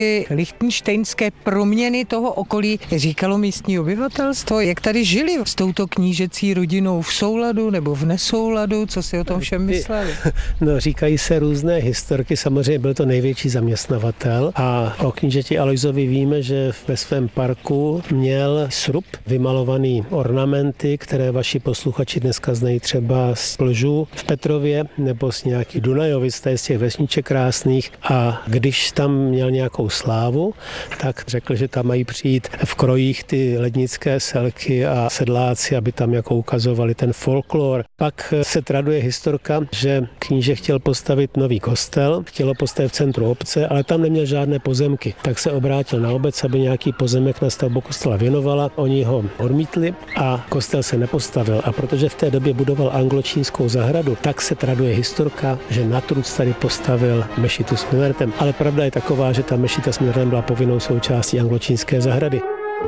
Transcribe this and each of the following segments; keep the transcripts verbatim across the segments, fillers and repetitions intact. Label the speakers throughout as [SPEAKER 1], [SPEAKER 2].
[SPEAKER 1] i lichtenštejnské proměny toho okolí říkalo místní obyvatelstvo, jak tady žili s touto knížecí rodinou v souladu nebo v nesouladu, co si o tom všem mysleli?
[SPEAKER 2] No, říkají se různé historky, samozřejmě byl to největší zaměstnavatel a o knížeti Alojzovi víme, že ve svém parku měl srub, vymalovaný ornamenty, které vaši posluchači dneska znají třeba z Plžů v Petrově nebo z nějakých Dunajovic, z těch vesniček krásných, a když tam měl nějakou slávu, tak řekl, že tam mají přijít v krojích ty lednické selky a sedláci, aby tam jako ukazovali ten folklor. Pak se traduje historka, že kníže chtěl postavit nový kostel, chtělo postavit v centru obce, ale tam neměl žádné pozemky. Tak se obrátil na obec, aby nějaký pozemek na stavbu kostela věnovala. Oni ho odmítli a kostel se nepostavil. A protože v té době budoval angločínskou zahradu, tak se traduje historka, že na truc tady postavil mešitu s minaretem. Ale pravda je taková, že ta mešita s minaretem byla povinnou součástí angločínské zahrady.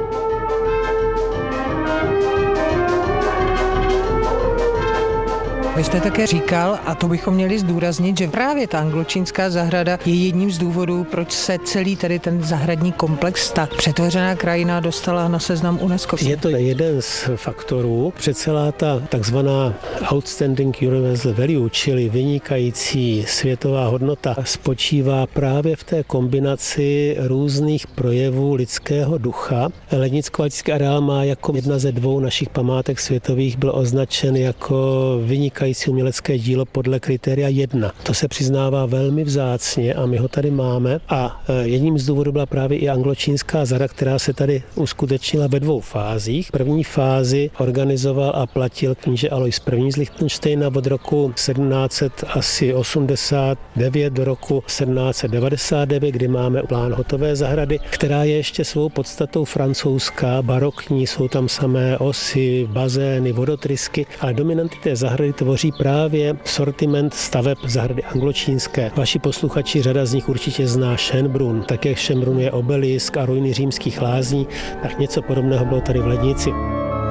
[SPEAKER 1] Vy jste také říkal, a to bychom měli zdůraznit, že právě ta angločínská zahrada je jedním z důvodů, proč se celý tady ten zahradní komplex, ta přetvořená krajina, dostala na seznam UNESCO.
[SPEAKER 2] Je to jeden z faktorů, celá ta takzvaná outstanding universal value, čili vynikající světová hodnota, spočívá právě v té kombinaci různých projevů lidského ducha. Lednicko-valtický areál má jako jedna ze dvou našich památek světových byl označen jako vynikající umělecké dílo podle kritéria jedna. To se přiznává velmi vzácně a my ho tady máme. A jedním z důvodů byla právě i angločínská zahrada, která se tady uskutečnila ve dvou fázích. První fázi organizoval a platil kníže Alojz I. z Lichtenštejna od roku sedmnáct osmdesát devět do roku sedmnáct devadesát devět, kdy máme plán hotové zahrady, která je ještě svou podstatou francouzská, barokní, jsou tam samé osy, bazény, vodotrysky, ale dominanty té zahrady tvoří právě sortiment staveb zahrady angločínské. Vaši posluchači, řada z nich určitě zná Schönbrunn, tak jak Schönbrunn je obelisk a ruiny římských lázní, tak něco podobného bylo tady v Lednici.